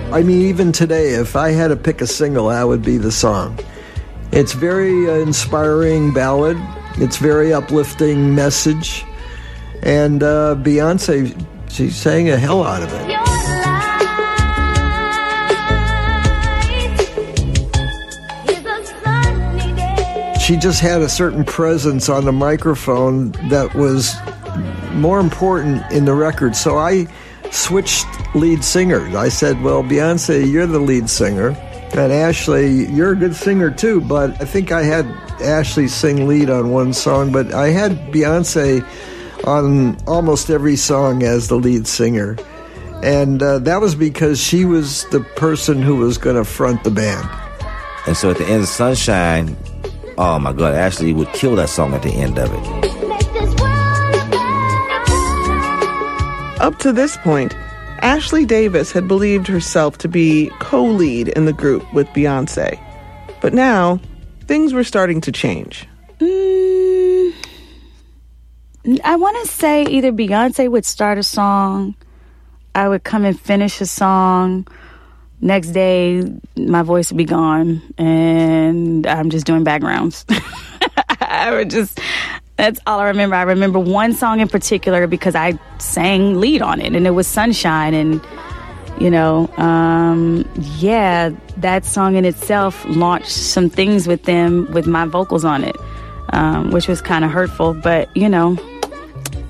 I mean, even today, if I had to pick a single, that would be the song. It's very inspiring ballad. It's very uplifting message. And Beyonce, she sang a hell out of it. She just had a certain presence on the microphone that was more important in the record. So I switched lead singers. I said, well, Beyonce, you're the lead singer. And Ashley, you're a good singer too, but I think I had Ashley sing lead on one song, but I had Beyonce on almost every song as the lead singer. And that was because she was the person who was going to front the band. And so at the end of Sunshine, oh my God, Ashley would kill that song at the end of it. Up to this point, Ashley Davis had believed herself to be co-lead in the group with Beyonce. But now, things were starting to change. I want to say either Beyonce would start a song, I would come and finish a song. Next day, my voice would be gone, and I'm just doing backgrounds. That's all I remember. I remember one song in particular because I sang lead on it, and it was Sunshine. And, that song in itself launched some things with them, with my vocals on it, which was kind of hurtful. But,